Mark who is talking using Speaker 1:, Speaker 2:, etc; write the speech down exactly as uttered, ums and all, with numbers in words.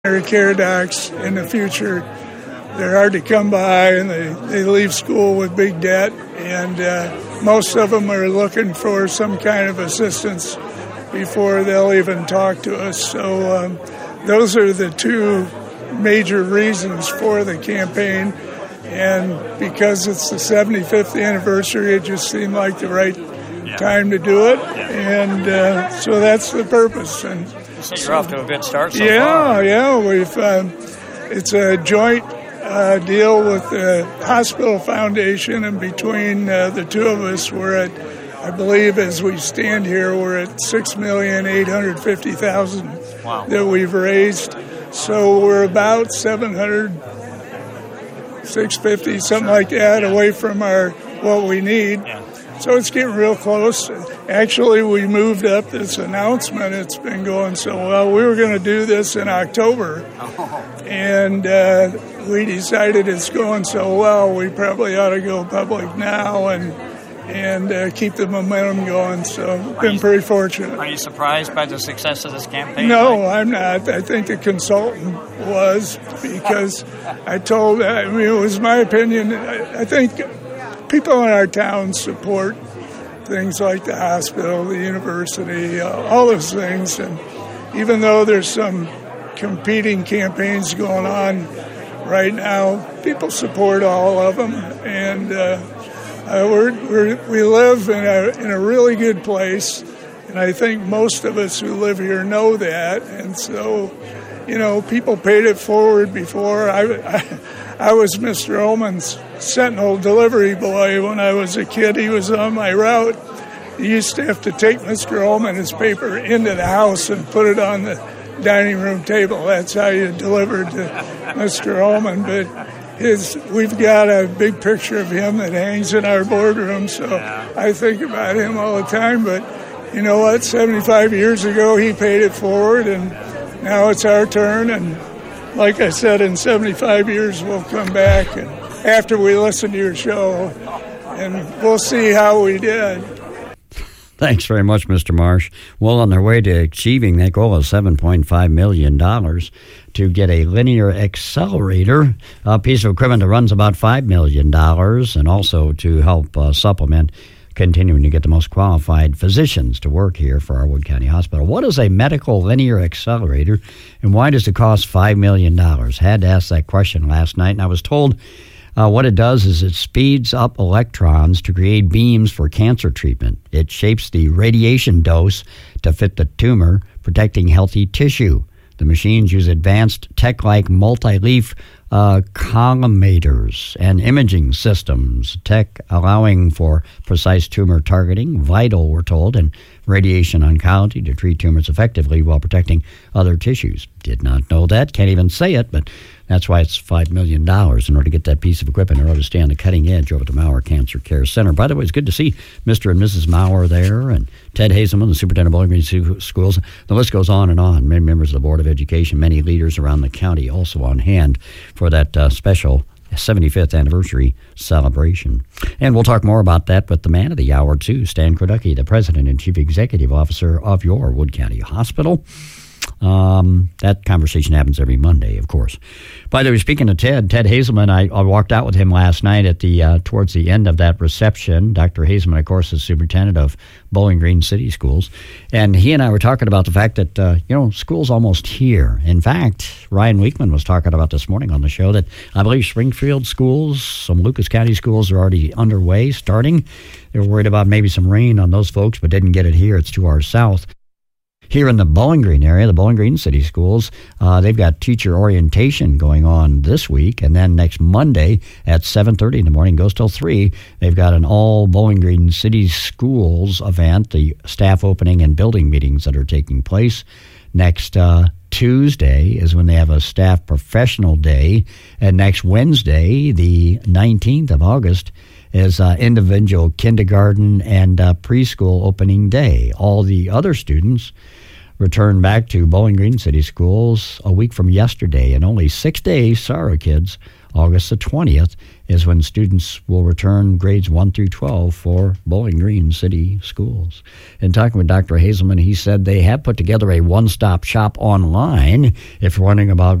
Speaker 1: primary care docs in the future. They're hard to come by, and they, they leave school with big debt, and uh, most of them are looking for some kind of assistance before they'll even talk to us. So um, those are the two major reasons for the campaign, and because it's the seventy-fifth anniversary, it just seemed like the right yeah. time to do it, yeah. and uh, so that's the purpose. And
Speaker 2: so you're off to a good start so
Speaker 1: yeah,
Speaker 2: far.
Speaker 1: Yeah, yeah. We've um, it's a joint uh, deal with the Hospital Foundation, and between uh, the two of us, we're at, I believe, as we stand here, we're at six million eight hundred fifty thousand
Speaker 2: wow.
Speaker 1: that we've raised. So we're about seven hundred, six fifty, something like that, away from our what we need.
Speaker 2: Yeah.
Speaker 1: So it's getting real close. Actually, we moved up this announcement. It's been going so well. We were going to do this in October,
Speaker 2: oh.
Speaker 1: and uh, we decided it's going so well, we probably ought to go public now and and uh, keep the momentum going. So I've been pretty fortunate.
Speaker 2: Are you surprised by the success of this campaign?
Speaker 1: No, I'm not. I think the consultant was, because I told, I mean, it was my opinion. I think people in our town support things like the hospital, the university, uh, all those things. And even though there's some competing campaigns going on right now, people support all of them. And uh, uh, we're, we're, we live in a, in a really good place. And I think most of us who live here know that. And so, you know, people paid it forward before. I, I, I was Mister Ullman's Sentinel delivery boy when I was a kid. He was on my route. He used to have to take Mister Ullman his paper into the house and put it on the dining room table. That's how you delivered to Mister Ullman. But his, we've got a big picture of him that hangs in our boardroom, so I think about him all the time. But you know what? seventy-five years ago, he paid it forward, and now it's our turn. And like I said, in seventy-five years, we'll come back and after we listen to your show, and we'll see how we did.
Speaker 3: Thanks very much, Mister Marsh. Well, on their way to achieving that goal of seven point five million dollars to get a linear accelerator, a piece of equipment that runs about five million dollars, and also to help uh, supplement continuing to get the most qualified physicians to work here for our Wood County Hospital. What is a medical linear accelerator, and why does it cost five million dollars? Had to ask that question last night, and I was told uh, what it does is it speeds up electrons to create beams for cancer treatment. It shapes the radiation dose to fit the tumor, protecting healthy tissue. The machines use advanced tech-like multi-leaf uh, collimators and imaging systems, tech allowing for precise tumor targeting, vital, we're told, and radiation oncology to treat tumors effectively while protecting other tissues. Did not know that, can't even say it, but that's why it's five million dollars in order to get that piece of equipment in order to stay on the cutting edge over at the Maurer Cancer Care Center. By the way, it's good to see Mister and Missus Maurer there, and Ted Hazelman, the superintendent of Bowling Green Schools. The list goes on and on. Many members of the Board of Education, many leaders around the county also on hand for that uh, special seventy-fifth anniversary celebration. And we'll talk more about that with the man of the hour, too, Stan Kroducky, the president and chief executive officer of your Wood County Hospital. Um, that conversation happens every Monday, of course. By the way, speaking of Ted, Ted Hazelman, I, I walked out with him last night at the uh, towards the end of that reception. Doctor Hazelman, of course, is superintendent of Bowling Green City Schools, and he and I were talking about the fact that uh, you know school's almost here. In fact, Ryan Weekman was talking about this morning on the show that I believe Springfield schools, some Lucas County schools are already underway, starting. They were worried about maybe some rain on those folks, but didn't get it here. It's two hours south. Here in the Bowling Green area, the Bowling Green City Schools, uh, they've got teacher orientation going on this week, and then next Monday at seven thirty in the morning, goes till three, they've got an all Bowling Green City Schools event, the staff opening and building meetings that are taking place. Next uh, Tuesday is when they have a staff professional day, and next Wednesday, the nineteenth of August, is uh, individual kindergarten and uh, preschool opening day. All the other students return back to Bowling Green City Schools a week from yesterday. In only six days, sorry kids, August the twentieth is when students will return grades one through twelve for Bowling Green City Schools. In talking with Doctor Hazelman, he said they have put together a one-stop shop online if you're wondering about